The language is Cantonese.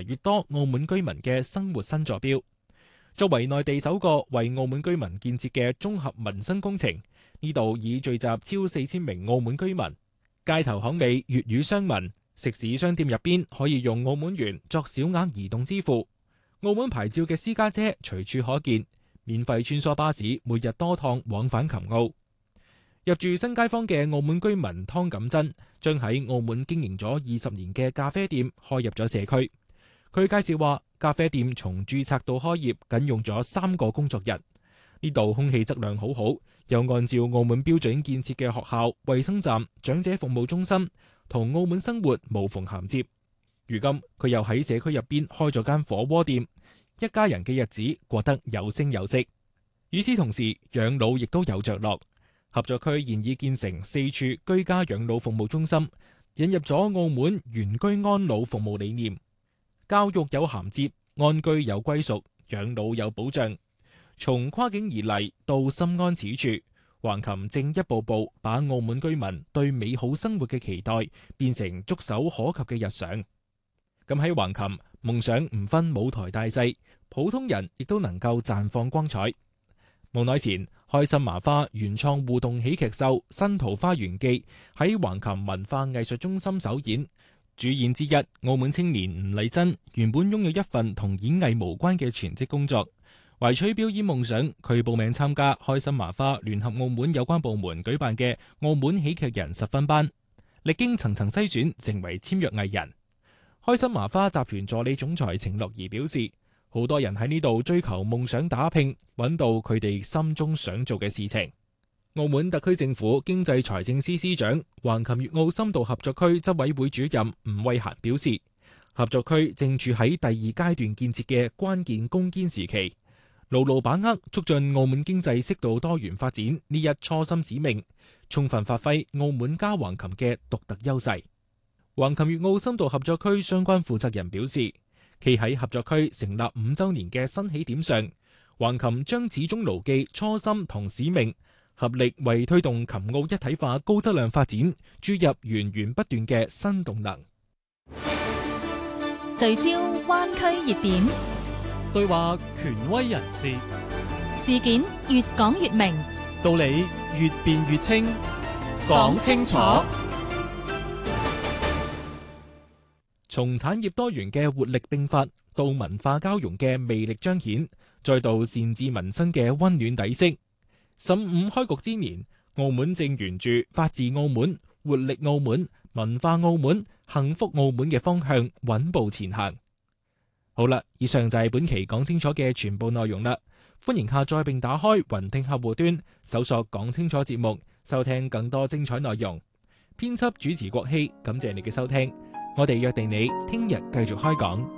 越多澳門居民嘅生活新坐標。作為內地首個為澳門居民建設嘅綜合民生工程，呢度已聚集超4000名澳門居民。街頭巷尾粵語相聞，食肆商店入邊可以用澳門元作小額移動支付。澳門牌照嘅私家車隨處可見，免費穿梭巴士每日多趟往返琴澳。入住新街坊嘅澳門居民湯錦珍，將喺澳門經營咗20年嘅咖啡店開入咗社區。佢介紹話，咖啡店從註冊到開業僅用咗3個工作日。呢度空氣質量好好，又按照澳門標準建設嘅學校、衛生站、長者服務中心，同澳門生活無縫銜接。如今佢又喺社區入邊開咗間火鍋店，一家人嘅日子過得有聲有色。與此同時，養老亦都有着落。合作區現已建成4處居家養老服務中心，引入咗澳門原居安老服務理念，教育有銜接，安居有歸屬，養老有保障。從跨境而嚟到心安此處，橫琴正一步步把澳門居民對美好生活嘅期待變成觸手可及嘅日常。咁喺橫琴，夢想唔分舞台大細，普通人亦都能夠綻放光彩。冇耐前，開心麻花原創互動喜劇秀《新桃花源記》喺橫琴文化藝術中心首演，主演之一澳門青年吳麗珍原本擁有一份同演藝無關嘅全職工作，懷取表演夢想，佢報名參加開心麻花聯合澳門有關部門舉辦嘅澳門喜劇人實訓班，歷經層層篩選，成為簽約藝人。開心麻花集團助理總裁程樂儀表示，好多人喺呢度追求夢想打拼，揾到佢哋心中想做嘅事情。澳門特區政府經濟財政司司長、橫琴粵澳深度合作區執委會主任吳慧嫻表示，合作區正處喺第2階段建設嘅關鍵攻堅時期，牢牢把握促進澳門經濟適度多元發展呢一初心使命，充分發揮澳門加橫琴嘅獨特優勢。橫琴粵澳深度合作區相關負責人表示，企喺合作區成立5週年嘅新起點上，橫琴將始終牢記初心同使命，合力為推動琴澳一體化高質量發展注入源源不斷嘅新動能。 聚焦灣區熱點， 對話權威人士， 事件越講越明， 道理越辯越清， 講清楚。 從產業多元嘅活力迸發到文化交融嘅魅力彰顯，再到善治民生嘅溫暖底色。15開局之年，澳門正沿住法治澳門、活力澳門、文化澳門、幸福澳門嘅方向穩步前行。好啦，以上就係本期講清楚嘅全部內容啦。歡迎下載並打開雲聽客戶端，搜索講清楚節目，收聽更多精彩內容。編輯主持國希，感謝你嘅收聽。我哋約定你聽日繼續開講。